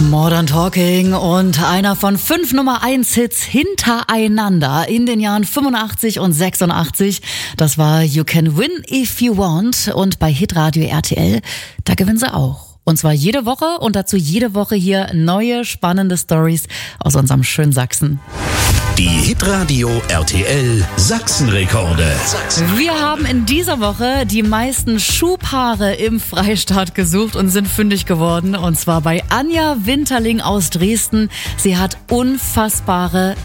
Modern Talking und einer von 5 Nummer-1-Hits hintereinander in den Jahren 85 und 86. Das war You Can Win If You Want und bei Hitradio RTL, da gewinnen sie auch. Und zwar jede Woche und dazu jede Woche hier neue spannende Stories aus unserem schönen Sachsen. Die Hitradio RTL Sachsenrekorde. Wir haben in dieser Woche die meisten Schuhpaare im Freistaat gesucht und sind fündig geworden. Und zwar bei Anja Winterling aus Dresden. Sie hat unfassbare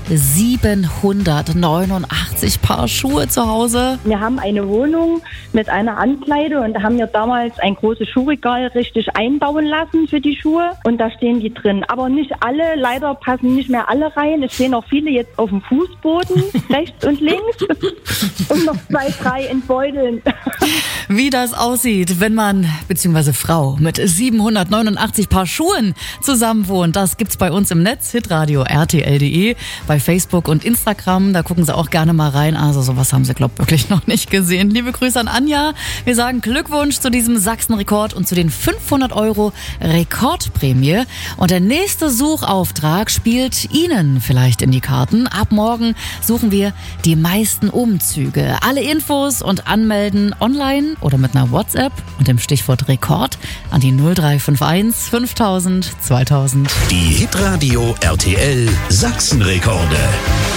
789 Paar Schuhe zu Hause. Wir haben eine Wohnung mit einer Ankleide und da haben wir damals ein großes Schuhregal richtig einbauen lassen für die Schuhe. Und da stehen die drin. Aber nicht alle, leider passen nicht mehr alle rein. Es stehen auch viele jetzt auf dem Fußboden, rechts und links und noch 2, 3 in Beuteln. Wie das aussieht, wenn man, beziehungsweise Frau, mit 789 Paar Schuhen zusammenwohnt, das gibt's bei uns im Netz, hitradio rtl.de, bei Facebook und Instagram, da gucken Sie auch gerne mal rein. Also sowas haben Sie, glaube ich, wirklich noch nicht gesehen. Liebe Grüße an Anja. Wir sagen Glückwunsch zu diesem Sachsenrekord und zu den 500 € Rekordprämie. Und der nächste Suchauftrag spielt Ihnen vielleicht in die Karten. Ab morgen suchen wir die meisten Umzüge. Alle Infos und Anmelden online oder mit einer WhatsApp und dem Stichwort Rekord an die 0351 5000 2000. Die Hitradio RTL Sachsenrekorde.